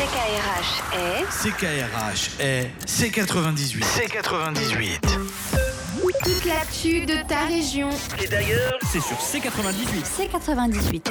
CKRH est C98. C98. Toute l'actu de ta région. Et d'ailleurs, c'est sur C98. C98.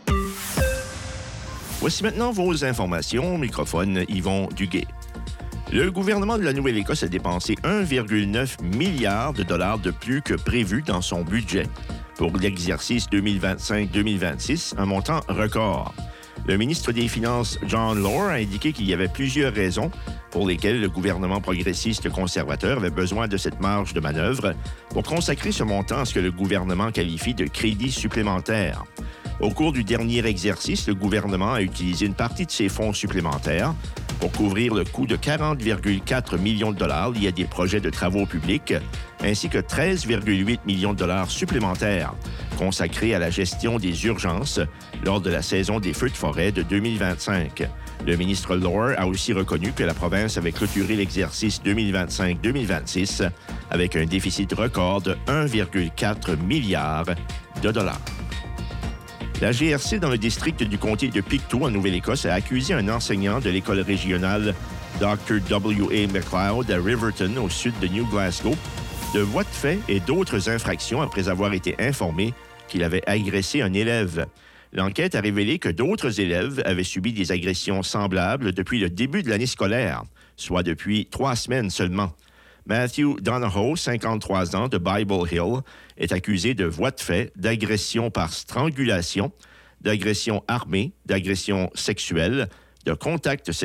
Voici maintenant vos informations. Au microphone, Yvon Duguay. Le gouvernement de la Nouvelle-Écosse a dépensé 1,9 milliard de dollars de plus que prévu dans son budget pour l'exercice 2025-2026, un montant record. Le ministre des Finances, John Lohr, a indiqué qu'il y avait plusieurs raisons pour lesquelles le gouvernement progressiste conservateur avait besoin de cette marge de manœuvre pour consacrer ce montant à ce que le gouvernement qualifie de crédit supplémentaire. Au cours du dernier exercice, le gouvernement a utilisé une partie de ses fonds supplémentaires pour couvrir le coût de 40,4 millions de dollars liés à des projets de travaux publics, ainsi que 13,8 millions de dollars supplémentaires consacrés à la gestion des urgences lors de la saison des feux de forêt de 2025. Le ministre Lohr a aussi reconnu que la province avait clôturé l'exercice 2025-2026 avec un déficit record de 1,4 milliard de dollars. La GRC dans le district du comté de Pictou, en Nouvelle-Écosse, a accusé un enseignant de l'école régionale Dr. W.A. McLeod à Riverton, au sud de New Glasgow, de voies de fait et d'autres infractions après avoir été informé qu'il avait agressé un élève. L'enquête a révélé que d'autres élèves avaient subi des agressions semblables depuis le début de l'année scolaire, soit depuis 3 semaines seulement. Matthew Donahoe, 53 ans, de Bible Hill, est accusé de voies de fait, d'agression par strangulation, d'agression armée, d'agression sexuelle, de contact sexuel